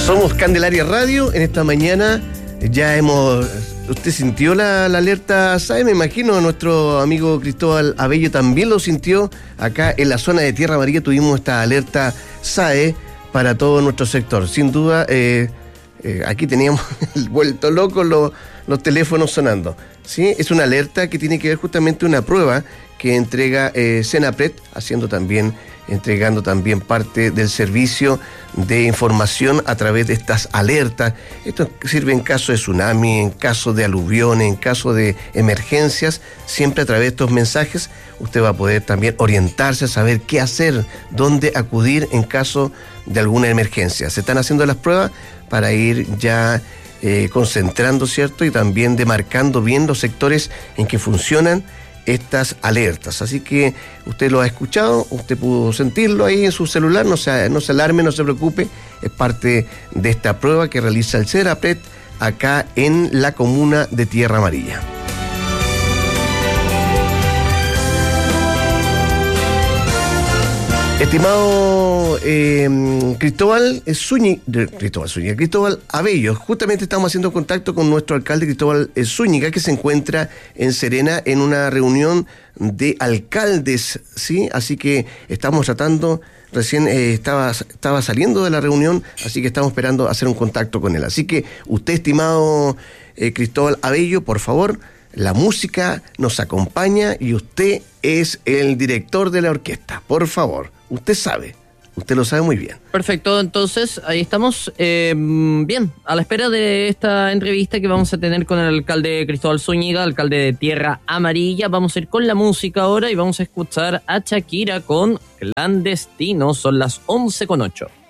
Somos Candelaria Radio. En esta mañana usted sintió la alerta SAE, me imagino. Nuestro amigo Cristóbal Abello también lo sintió. Acá en la zona de Tierra Amarilla tuvimos esta alerta SAE para todo nuestro sector. Sin duda, aquí teníamos vuelto locos los teléfonos sonando. ¿Sí? Es una alerta que tiene que ver justamente una prueba que entrega Senapred, entregando también parte del servicio de información a través de estas alertas. Esto sirve en caso de tsunami, en caso de aluviones, en caso de emergencias. Siempre a través de estos mensajes usted va a poder también orientarse a saber qué hacer, dónde acudir en caso de alguna emergencia. Se están haciendo las pruebas para ir ya concentrando, ¿cierto? Y también demarcando bien los sectores en que funcionan estas alertas. Así que usted lo ha escuchado, usted pudo sentirlo ahí en su celular, no se alarme, no se preocupe, es parte de esta prueba que realiza el Senapred acá en la comuna de Tierra Amarilla. Estimado Cristóbal Abello, justamente estamos haciendo contacto con nuestro alcalde Cristóbal Zúñiga, que se encuentra en Serena en una reunión de alcaldes, ¿sí? Así que estamos tratando, recién estaba saliendo de la reunión, así que estamos esperando hacer un contacto con él. Así que usted, estimado Cristóbal Abello, por favor, la música nos acompaña y usted es el director de la orquesta. Por favor, usted lo sabe muy bien. Perfecto, entonces ahí estamos. Bien, a la espera de esta entrevista que vamos a tener con el alcalde Cristóbal Zúñiga, alcalde de Tierra Amarilla. Vamos a ir con la música ahora y vamos a escuchar a Shakira con Clandestino. Son las 11:08.